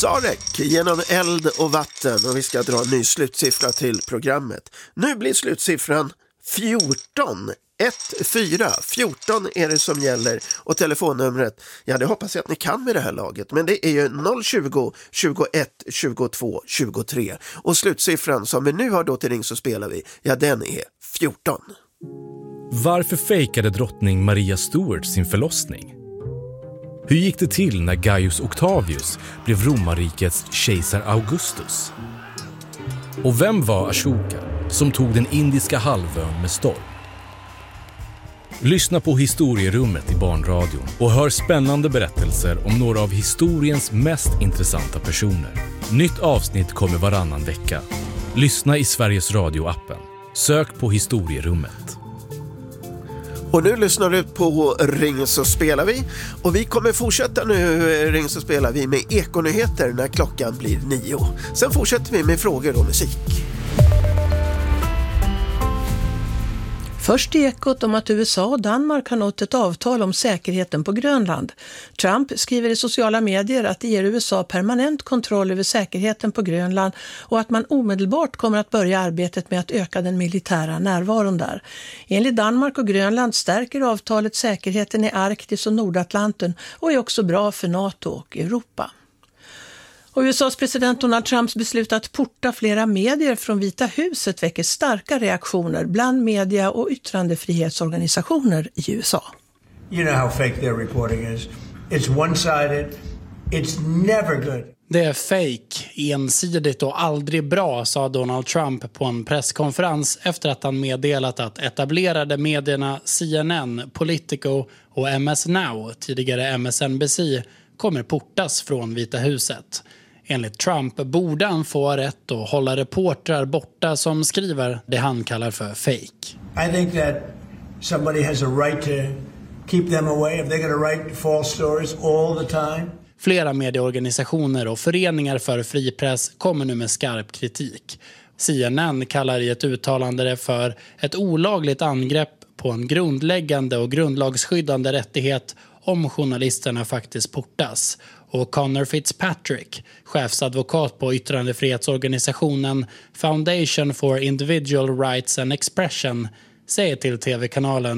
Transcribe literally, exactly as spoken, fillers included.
Sarek genom eld och vatten, och vi ska dra en ny slutsiffra till programmet. Nu blir slutsiffran fjorton. ett fyra, fjorton är det som gäller, och telefonnumret, ja det hoppas jag att ni kan med det här laget, men det är ju noll tjugo, tjugoett, tjugotvå, tjugotre, och slutsiffran som vi nu har då till Ring så spelar vi, ja den är fjorton. Varför fejkade drottning Maria Stuart sin förlossning? Hur gick det till när Gaius Octavius blev romarrikets kejsar Augustus? Och vem var Ashoka som tog den indiska halvön med storm? Lyssna på Historierummet i Barnradion och hör spännande berättelser om några av historiens mest intressanta personer. Nytt avsnitt kommer varannan vecka. Lyssna i Sveriges Radio-appen. Sök på Historierummet. Och nu lyssnar du på Ring så spelar vi, och vi kommer fortsätta nu Ring så spelar vi med ekonyheter när klockan blir nio. Sen fortsätter vi med frågor och musik. Först ekot om att U S A och Danmark har nått ett avtal om säkerheten på Grönland. Trump skriver i sociala medier att det ger U S A permanent kontroll över säkerheten på Grönland och att man omedelbart kommer att börja arbetet med att öka den militära närvaron där. Enligt Danmark och Grönland stärker avtalet säkerheten i Arktis och Nordatlanten och är också bra för NATO och Europa. Och U S A:s president Donald Trumps beslut att porta flera medier från Vita huset väcker starka reaktioner bland media- och yttrandefrihetsorganisationer i U S A. You know how fake their reporting is. It's one-sided. It's never good. Det är fake, ensidigt och aldrig bra, sa Donald Trump på en presskonferens efter att han meddelat att etablerade medierna C N N, Politico och M S Now, tidigare M S N B C, kommer portas från Vita huset. Enligt Trump borde han få rätt att hålla reportrar borta som skriver det han kallar för fake. I think that somebody has a right to keep them away if they're going to write false stories all the time. Flera medieorganisationer och föreningar för fri press kommer nu med skarp kritik. C N N kallar i ett uttalande det för ett olagligt angrepp på en grundläggande och grundlagsskyddande rättighet om journalisterna faktiskt portas. Och Connor Fitzpatrick, chefsadvokat på yttrandefrihetsorganisationen Foundation for Individual Rights and Expression, säger till tv-kanalen